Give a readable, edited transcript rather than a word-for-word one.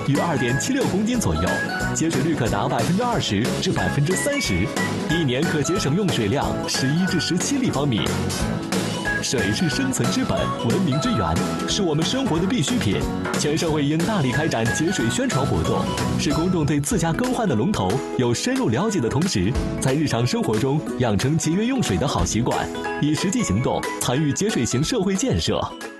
约2.76公斤左右，节水率可达20%至30%，一年可节省用水量11至17立方米。水是生存之本，文明之源，是我们生活的必需品。全社会应大力开展节水宣传活动，使公众对自家更换的龙头有深入了解的同时，在日常生活中养成节约用水的好习惯，以实际行动参与节水型社会建设。